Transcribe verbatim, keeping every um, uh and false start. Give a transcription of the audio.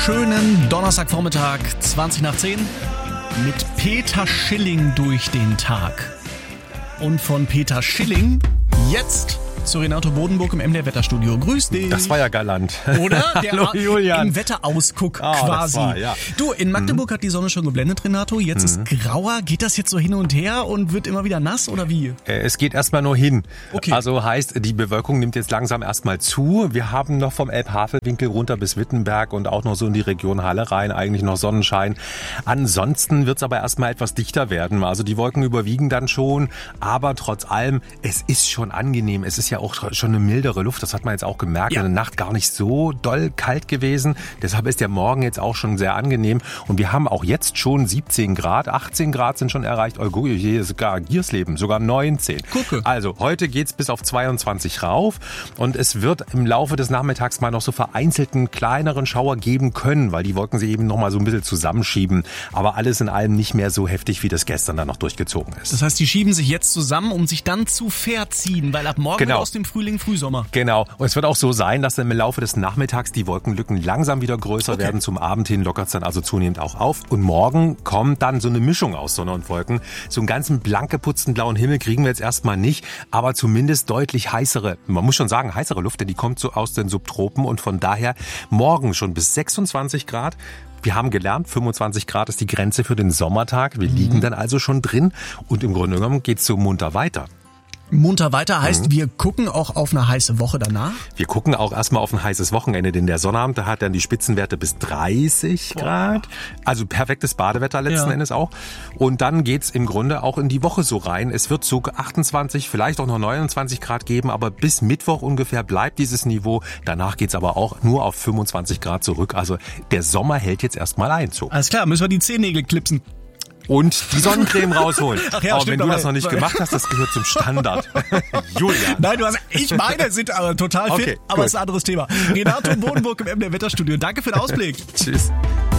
schönen Donnerstagvormittag, zwanzig nach zehn, mit Peter Schilling durch den Tag. Und von Peter Schilling jetzt zu Renato Bodenburg im M D R-Wetterstudio. Grüß dich. Das war ja galant. Oder? Der Hallo, Julian. Im Wetterausguck ah, quasi. Das war, ja. Du, in Magdeburg mhm. hat die Sonne schon geblendet, Renato. Jetzt mhm. ist grauer. Geht das jetzt so hin und her und wird immer wieder nass oder wie? Es geht erstmal nur hin. Okay. Also heißt, die Bewölkung nimmt jetzt langsam erstmal zu. Wir haben noch vom Elbhavelwinkel runter bis Wittenberg und auch noch so in die Region Halle rein eigentlich noch Sonnenschein. Ansonsten wird es aber erstmal etwas dichter werden. Also die Wolken überwiegen dann schon. Aber trotz allem, es ist schon angenehm. Es ist ja auch schon eine mildere Luft, das hat man jetzt auch gemerkt. Ja. In der Nacht gar nicht so doll kalt gewesen. Deshalb ist der Morgen jetzt auch schon sehr angenehm. Und wir haben auch jetzt schon siebzehn Grad, achtzehn Grad sind schon erreicht. Oh, je, sogar Giersleben, sogar neunzehn. Gucke. Also heute geht's bis auf zweiundzwanzig rauf. Und es wird im Laufe des Nachmittags mal noch so vereinzelten kleineren Schauer geben können, weil die Wolken sich eben noch mal so ein bisschen zusammenschieben. Aber alles in allem nicht mehr so heftig, wie das gestern dann noch durchgezogen ist. Das heißt, die schieben sich jetzt zusammen, um sich dann zu verziehen, weil ab morgen genau. wird aus dem Frühling Frühsommer. Genau. Und es wird auch so sein, dass dann im Laufe des Nachmittags die Wolkenlücken langsam wieder größer okay. werden. Zum Abend hin lockert es dann also zunehmend auch auf. Und morgen kommt dann so eine Mischung aus Sonne und Wolken. So einen ganzen blank geputzten blauen Himmel kriegen wir jetzt erstmal nicht, aber zumindest deutlich heißere, man muss schon sagen heißere Luft, denn die kommt so aus den Subtropen und von daher morgen schon bis sechsundzwanzig Grad. Wir haben gelernt, fünfundzwanzig Grad ist die Grenze für den Sommertag. Wir mhm. liegen dann also schon drin und im Grunde genommen geht's so munter weiter. Munter weiter heißt, mhm. wir gucken auch auf eine heiße Woche danach? Wir gucken auch erstmal auf ein heißes Wochenende, denn der Sonnabend, da hat dann die Spitzenwerte bis dreißig Grad. Also perfektes Badewetter letzten ja. Endes auch. Und dann geht's im Grunde auch in die Woche so rein. Es wird so achtundzwanzig, vielleicht auch noch neunundzwanzig Grad geben, aber bis Mittwoch ungefähr bleibt dieses Niveau. Danach geht's aber auch nur auf fünfundzwanzig Grad zurück. Also der Sommer hält jetzt erstmal Einzug. Alles klar, müssen wir die Zehennägel klipsen. Und die Sonnencreme rausholen. Ach ja, aber stimmt, wenn du aber das noch nicht gemacht hast, das gehört zum Standard. Julian. Nein, du hast, ich meine, sind aber total fit, okay, aber es ist ein anderes Thema. Renato Bodenburg im M D R Wetterstudio. Danke für den Ausblick. Tschüss.